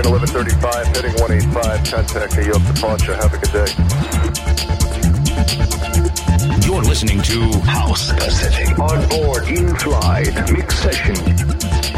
American 1135, heading 185, contact New York departure. Have a good day. You're listening to House Pacific. On board, in flight, mix session.